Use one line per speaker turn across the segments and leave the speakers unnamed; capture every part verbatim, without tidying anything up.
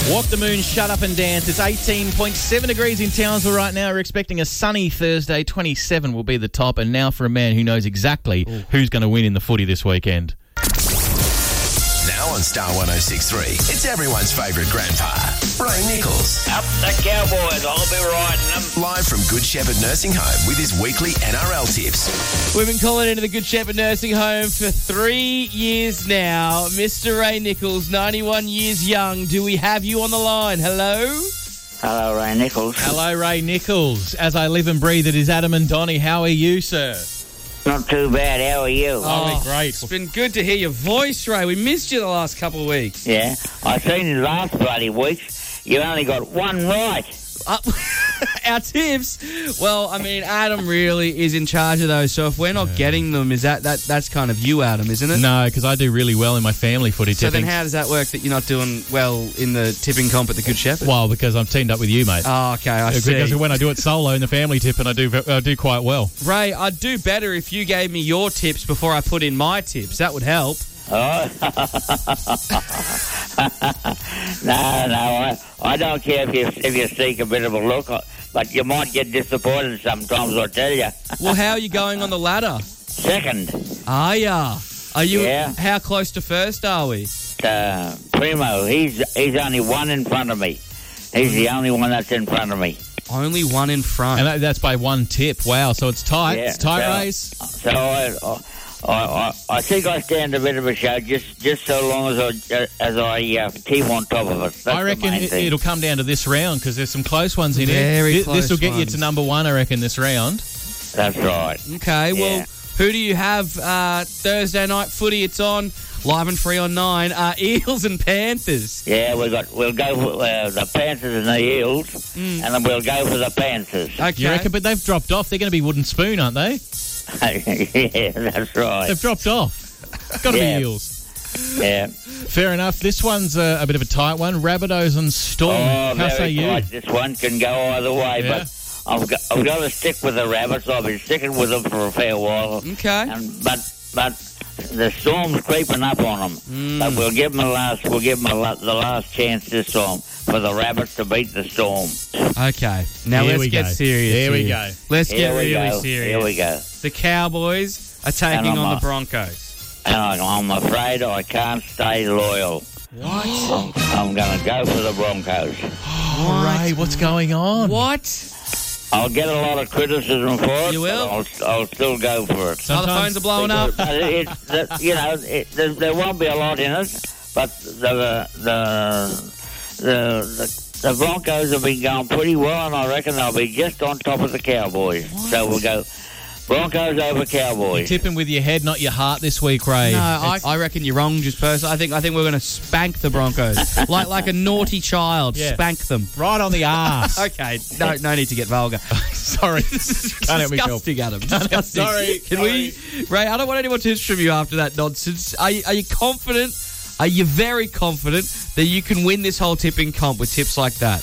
Walk the moon, shut up and dance. It's eighteen point seven degrees in Townsville right now. We're expecting a sunny Thursday. twenty-seven will be the top. And now for a man who knows exactly Ooh. who's going to win in the footy this weekend.
Now on Star one oh six point three, it's everyone's favourite grandpa, Ray Nichols.
Up the Cowboys, I'll be riding them.
Live from Good Shepherd Nursing Home with his weekly N R L tips.
We've been calling into the Good Shepherd Nursing Home for three years now. Mister Ray Nichols, ninety-one years young. Do we have you on the line? Hello?
Hello, Ray Nichols.
Hello, Ray Nichols. As I live and breathe, it is Adam and Donnie. How are you, sir?
Not too bad. How are you?
Oh, great.
It's been good to hear your voice, Ray. We missed you the last couple of weeks.
Yeah. I seen you last bloody weeks. You only got one right.
Uh, our tips. Well, I mean, Adam really is in charge of those. So if we're not yeah. getting them, is that, that that's kind of you, Adam, isn't it?
No, because I do really well in my family footy
so
tipping.
So then how does that work that you're not doing well in the tipping comp at the Good Shepherd?
Well, because I'm teamed up with you, mate.
Oh, okay, I
because
see.
Because when I do it solo in the family tipping, I do I do quite well.
Ray, I'd do better if you gave me your tips before I put in my tips. That would help.
Oh. no, no, I, I don't care if you if you seek a bit of a look, but you might get disappointed sometimes, I tell you.
Well, how are you going on the ladder?
Second.
Are ya? Are you?
Yeah.
How close to first are we?
Uh, Primo, he's he's only one in front of me. He's the only one that's in front of me.
Only one in front.
And that, that's by one tip. Wow, so it's tight.
Yeah,
it's tight
so,
race.
So I, I, I, I think I stand a bit of a show just, just so long as I as I uh, keep on top of it. That's
I reckon it, it'll come down to this round because there's some close ones in
Very
here.
close
This will get
ones.
you to number one, I reckon, this round.
That's right.
Okay,
yeah.
well, who do you have uh, Thursday night footy? It's on live and free on nine. Uh, Eels and Panthers.
Yeah, we got we'll go for uh, the Panthers and the Eels, mm. and then we'll go for the Panthers.
Okay,
you reckon? But they've dropped off. They're going to be wooden spoon, aren't they?
Yeah, that's right.
They've dropped off. It's got to
yeah.
be Eels.
Yeah.
Fair enough. This one's a, a bit of a tight one. Rabbitohs and Storm.
Oh,
How say you?
tight. This one can go either way,
yeah.
but I've got, I've got to stick with the Rabbits. I've been sticking with them for a fair while.
Okay.
And, but but the Storm's creeping up on them.
Mm.
But we'll give them a last. We'll give them a la- the last chance this time for the Rabbits to beat the Storm.
Okay. Now
Here
let's
we
get
go.
serious.
Here we
here.
go.
Let's
Here
get
we
really
go.
serious.
Here we go.
The Cowboys are taking
And I'm
on
a-
the Broncos.
And I'm afraid I can't stay loyal.
What?
I'm, I'm going to go for the Broncos.
Oh, Ray, what's going on?
What?
I'll get a lot of criticism for it.
You will?
But I'll, I'll still go for it.
Other phones are blowing up.
But it, it, you know, it, there, there won't be a lot in it, but the the the the, the Broncos have been going pretty well, and I reckon they'll be just on top of the Cowboys. What? So we'll go Broncos over Cowboys.
You're tipping with your head, not your heart this week, Ray.
No, I, I reckon you're wrong, just personally. I think I think we're going to spank the Broncos like like a naughty child.
Yeah.
Spank them.
Right on the arse.
Okay, no no need to get vulgar.
Sorry, can't help myself.
Disgusting, Adam. Disgusting.
Sorry,
Can
sorry.
we, Ray? I don't want any more tips from you after that nonsense. Are you, are you confident? Are you very confident that you can win this whole tipping comp with tips like that?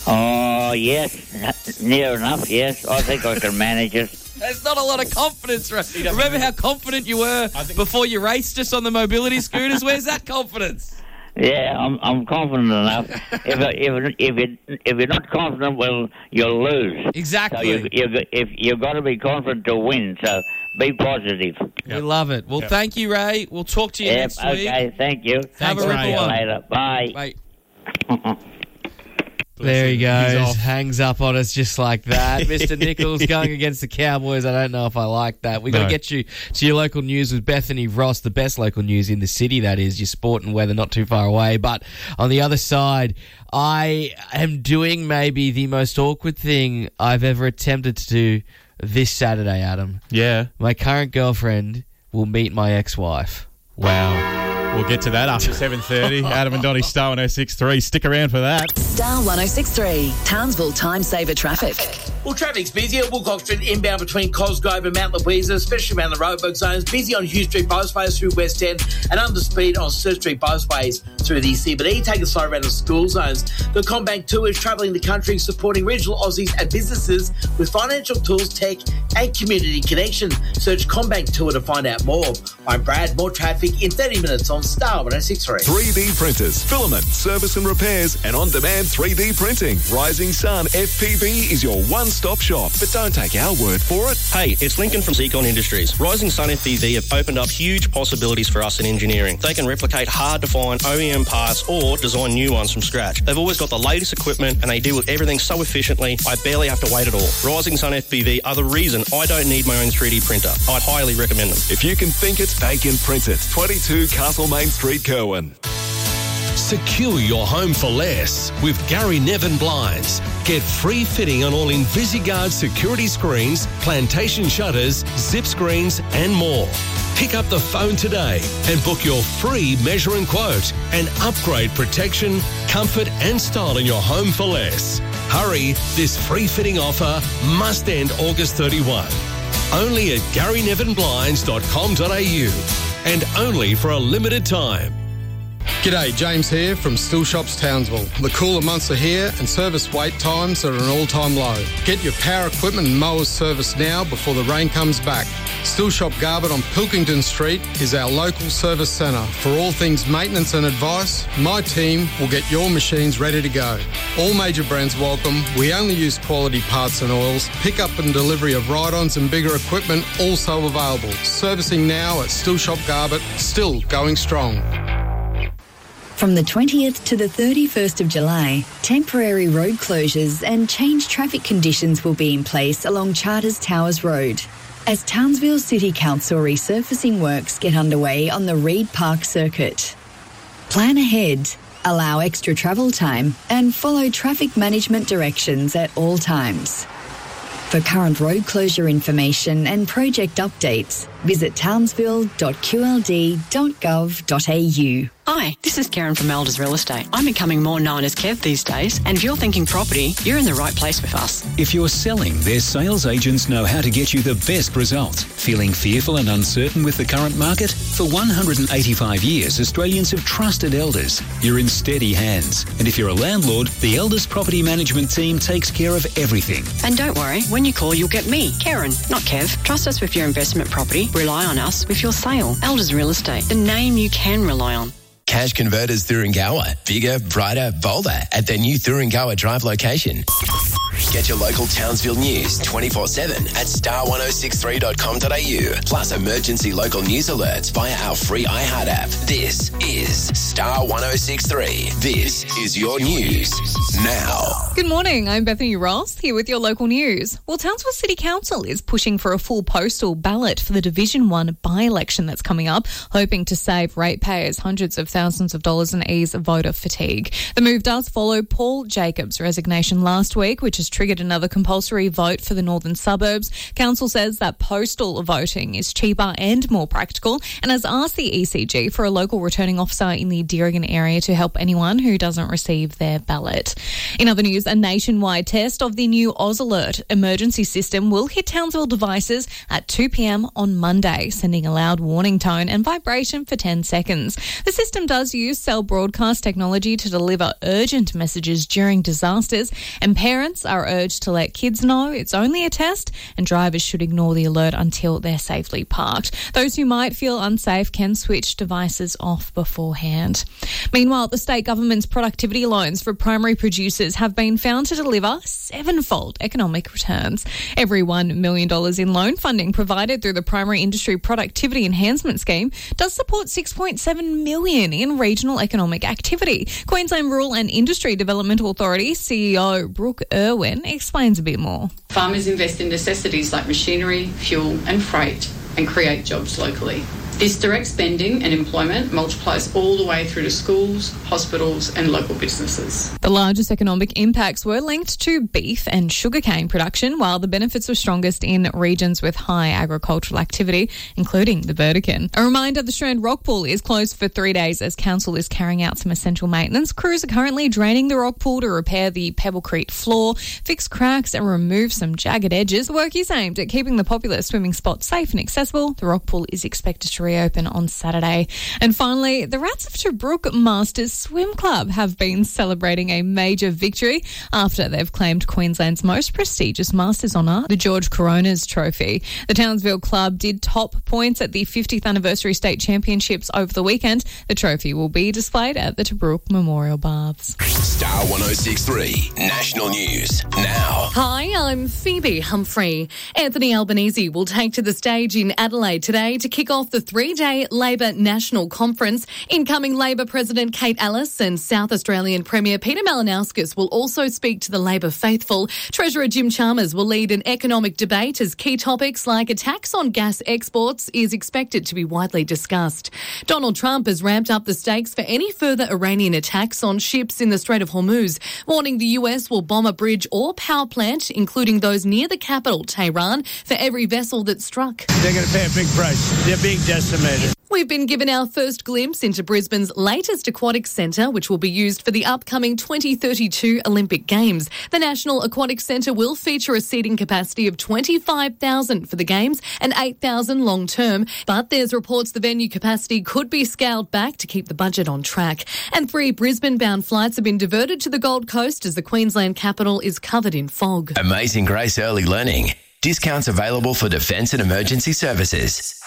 Oh yes, near enough. Yes, I think I can manage it.
There's not a lot of confidence, Ray. Remember how confident you were before you raced us on the mobility scooters? Where's that confidence?
Yeah, I'm I'm confident enough. if if if you if you're not confident, well, you'll lose.
Exactly.
So you you if you've got to be confident to win. So be positive.
We love it. Well,
Yep.
thank you, Ray. We'll talk to you
Yep,
next week.
okay, thank you.
Have
Thanks,
a
Ray.
ripple
See you
one.
later. Bye.
Bye. There he
He's
goes.
off.
Hangs up on us just like that. Mister Nichols going against the Cowboys. I don't know if I like that. We've got
No.
to get you to your local news with Bethany Ross, the best local news in the city, that is. Your sport and weather not too far away. But on the other side, I am doing maybe the most awkward thing I've ever attempted to do this Saturday, Adam.
Yeah.
My current girlfriend will meet my ex-wife.
Wow. We'll get to that after seven thirty. Adam and Donnie, Star one oh six point three. Stick around for that.
Star one oh six point three, Townsville Time Saver Traffic. Well, traffic's busy at Woolcock Street inbound between Cosgrove and Mount Louisa, especially around the roadwork zones. Busy on Hugh Street Boseways through West End and under speed on Sir Street Boseways through the C B D. Take a slow around the school zones. The CommBank Tour is travelling the country supporting regional Aussies and businesses with financial tools, tech and community connection. Search CommBank Tour to find out more. I'm Brad. More traffic in thirty minutes on Star one oh six three.
three D printers, filament, service and repairs, and on-demand three D printing. Rising Sun F P V is your one-stop shop. But don't take our word for it.
Hey, it's Lincoln from Zecon Industries. Rising Sun F P V have opened up huge possibilities for us in engineering. They can replicate hard-to-find O E M parts or design new ones from scratch. They've always got the latest equipment and they deal with everything so efficiently, I barely have to wait at all. Rising Sun F P V are the reason I don't need my own three D printer. I'd highly recommend them.
If you can think it, they can print it. twenty-two Castlemaine Street, Kerwin.
Secure your home for less with Gary Nevin Blinds. Get free fitting on all InvisiGuard security screens, plantation shutters, zip screens and more. Pick up the phone today and book your free measure and quote and upgrade protection, comfort and style in your home for less. Hurry, this free fitting offer must end August thirty-first. Only at gary nevin blinds dot com dot a u and only for a limited time.
G'day, James here from Still Shops Townsville. The cooler months are here and service wait times are at an all-time low. Get your power equipment and mowers serviced now before the rain comes back. Still Shop Garbutt on Pilkington Street is our local service centre. For all things maintenance and advice, my team will get your machines ready to go. All major brands welcome. We only use quality parts and oils. Pick up and delivery of ride-ons and bigger equipment also available. Servicing now at Still Shop Garbutt, still going strong.
From the twentieth to the thirty-first of July, temporary road closures and changed traffic conditions will be in place along Charters Towers Road as Townsville City Council resurfacing works get underway on the Reed Park circuit. Plan ahead, allow extra travel time and follow traffic management directions at all times. For current road closure information and project updates, visit townsville dot q l d dot gov dot a u.
Hi, this is Karen from Elders Real Estate. I'm becoming more known as Kev these days, and if you're thinking property, you're in the right place with us.
If you're selling, their sales agents know how to get you the best results. Feeling fearful and uncertain with the current market? For one hundred eighty-five years, Australians have trusted Elders. You're in steady hands. And if you're a landlord, the Elders Property Management team takes care of everything.
And don't worry, when you call, you'll get me, Karen, not Kev. Trust us with your investment property. Rely on us with your sale. Elders Real Estate, the name you can rely on.
Cash Converters Thuringowa. Bigger, brighter, bolder at their new Thuringowa Drive location. Get your local Townsville news twenty-four seven at star ten sixty-three dot com dot a u. Plus emergency local news alerts via our free iHeart app. This is Star ten sixty-three. This is your news now.
Good morning, I'm Bethany Ross here with your local news. Well, Townsville City Council is pushing for a full postal ballot for the Division one by-election that's coming up, hoping to save ratepayers hundreds of thousands of dollars and ease voter fatigue. The move does follow Paul Jacobs' resignation last week, which has triggered another compulsory vote for the northern suburbs. Council says that postal voting is cheaper and more practical and has asked the E C G for a local returning officer in the Deerigan area to help anyone who doesn't receive their ballot. In other news, a nationwide test of the new Oz Alert emergency system will hit Townsville devices at two p.m. on Monday, sending a loud warning tone and vibration for ten seconds. The system does use cell broadcast technology to deliver urgent messages during disasters, and parents are urged to let kids know it's only a test and drivers should ignore the alert until they're safely parked. Those who might feel unsafe can switch devices off beforehand. Meanwhile, the state government's productivity loans for primary producers have been found to deliver sevenfold economic returns. Every one million dollars in loan funding provided through the Primary Industry Productivity Enhancement Scheme does support six point seven million dollars in regional economic activity. Queensland Rural and Industry Development Authority C E O Brooke Irwin explains a bit more.
Farmers invest in necessities like machinery, fuel and freight and create jobs locally. This direct spending and employment multiplies all the way through to schools, hospitals and local businesses.
The largest economic impacts were linked to beef and sugarcane production, while the benefits were strongest in regions with high agricultural activity, including the Burdekin. A reminder, the Strand Rock Pool is closed for three days as council is carrying out some essential maintenance. Crews are currently draining the rock pool to repair the Pebblecrete floor, fix cracks and remove some jagged edges. The work is aimed at keeping the popular swimming spot safe and accessible. The rock pool is expected to reopen on Saturday. And finally, the Rats of Tobruk Masters Swim Club have been celebrating a major victory after they've claimed Queensland's most prestigious Masters honour, the George Coronas Trophy. The Townsville Club did top points at the fiftieth anniversary state championships over the weekend. The trophy will be displayed at the Tobruk Memorial Baths.
Star one oh six point three National News now.
Hi, I'm Phoebe Humphrey. Anthony Albanese will take to the stage in Adelaide today to kick off the three-day Labor National Conference. Incoming Labor President Kate Ellis and South Australian Premier Peter Malinauskas will also speak to the Labor faithful. Treasurer Jim Chalmers will lead an economic debate as key topics like a tax on gas exports is expected to be widely discussed. Donald Trump has ramped up the stakes for any further Iranian attacks on ships in the Strait of Hormuz, warning the U S will bomb a bridge or power plant, including those near the capital, Tehran, for every vessel that's struck.
They're going to pay a big price. They're being decimated.
We've been given our first glimpse into Brisbane's latest aquatic centre, which will be used for the upcoming twenty thirty-two Olympic Games. The National Aquatic Centre will feature a seating capacity of twenty-five thousand for the Games and eight thousand long term, but there's reports the venue capacity could be scaled back to keep the budget on track. And three Brisbane-bound flights have been diverted to the Gold Coast as the Queensland capital is covered in fog.
Amazing Grace Early Learning. Discounts available for defence and emergency services.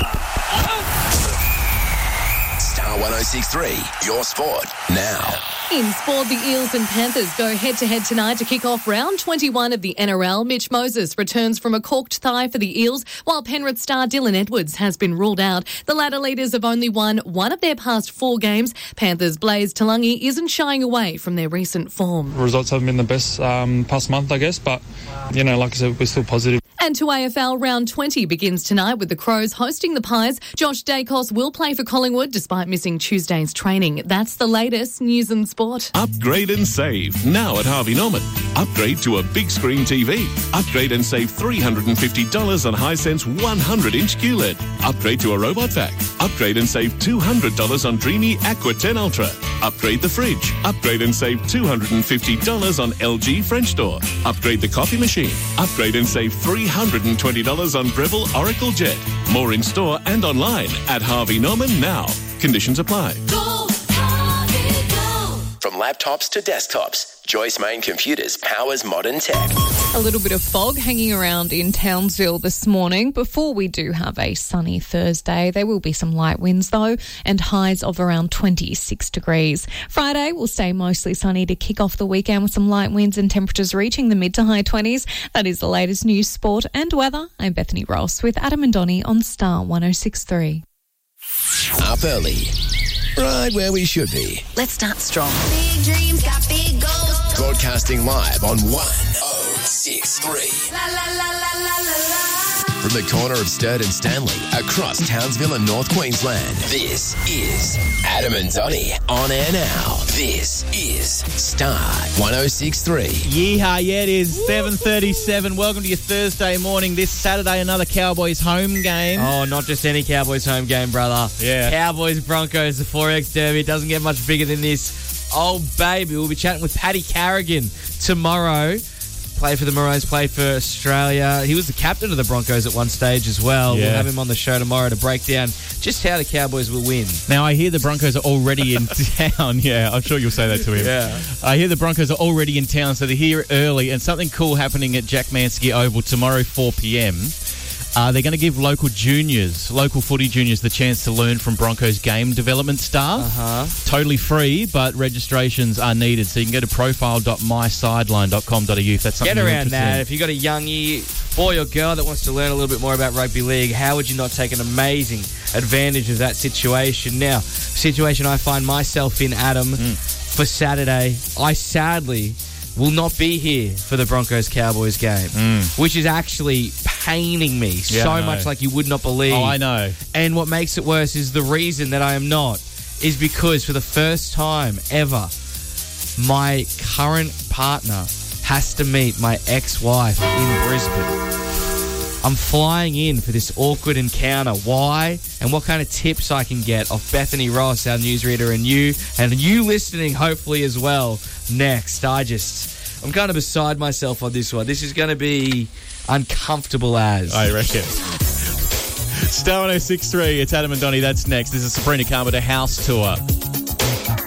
Star one oh six point three, your sport now.
In sport, the Eels and Panthers go head-to-head tonight to kick off round twenty-one of the N R L. Mitch Moses returns from a corked thigh for the Eels, while Penrith star Dylan Edwards has been ruled out. The latter leaders have only won one of their past four games. Panthers' Blaze Talangi isn't shying away from their recent form.
Results haven't been the best um, past month, I guess, but, you know, like I said, we're still positive.
And to A F L, round twenty begins tonight with the Crows hosting the Pies. Josh Dacos will play for Collingwood despite missing Tuesday's training. That's the latest news and sport.
Upgrade and save now at Harvey Norman. Upgrade to a big screen T V. Upgrade and save three hundred fifty dollars on Hisense one hundred inch Q L E D. Upgrade to a robot vac. Upgrade and save two hundred dollars on Dreamy Aqua ten Ultra. Upgrade the fridge. Upgrade and save two hundred fifty dollars on L G French door. Upgrade the coffee machine. Upgrade and save three hundred twenty dollars on Breville Oracle Jet. More in store and online at Harvey Norman now. Conditions apply.
Go, go. From laptops to desktops, Joyce Main Computers powers modern tech.
A little bit of fog hanging around in Townsville this morning. Before we do have a sunny Thursday, there will be some light winds though, and highs of around twenty-six degrees. Friday will stay mostly sunny to kick off the weekend with some light winds and temperatures reaching the mid to high twenties. That is the latest news, sport and weather. I'm Bethany Ross with Adam and Donnie on Star one oh six point three.
Up early, right where we should be.
Let's start strong.
Big dreams got big goals.
Broadcasting live on one oh six point three.
La la la la la la la.
From the corner of Sturt and Stanley, across Townsville and North Queensland, this is Adam and Donnie on air now. This is Star one oh six point three.
Yeehaw, yeah, it is seven thirty-seven. Welcome to your Thursday morning. This Saturday, another Cowboys home game.
Oh, not just any Cowboys home game, brother.
Yeah.
Cowboys Broncos, the four X Derby. It doesn't get much bigger than this. Oh, baby. We'll be chatting with Paddy Carrigan tomorrow. Played for the Maroons, played for Australia. He was the captain of the Broncos at one stage as well.
Yeah.
We'll have him on the show tomorrow to break down just how the Cowboys will win.
Now, I hear the Broncos are already in town. Yeah, I'm sure you'll say that to him.
Yeah.
I hear the Broncos are already in town, so they're here early, and something cool happening at Jack Manske Oval tomorrow, four p.m. Uh, they're going to give local juniors, local footy juniors, the chance to learn from Broncos game development staff.
Uh-huh.
Totally free, but registrations are needed. So you can go to profile dot my sideline dot com dot a u if that's something
Get
you're
around
interested
that.
in.
If you've got a youngie, boy or girl that wants to learn a little bit more about rugby league, how would you not take an amazing advantage of that situation? Now, situation I find myself in, Adam, mm. for Saturday, I sadly will not be here for the Broncos-Cowboys game,
mm.
which is actually paining me
Yeah,
so
I know.
much like you would not believe.
Oh, I know.
And what makes it worse is the reason that I am not is because for the first time ever, my current partner has to meet my ex-wife in Brisbane. I'm flying in for this awkward encounter. Why? And what kind of tips I can get off Bethany Ross, our newsreader, and you, and you listening, hopefully, as well. Next, I just, I'm kind of beside myself on this one. This is going to be uncomfortable as.
I reckon. Star one oh six three, it's Adam and Donnie, that's next. This is Sabrina Carpenter House Tour.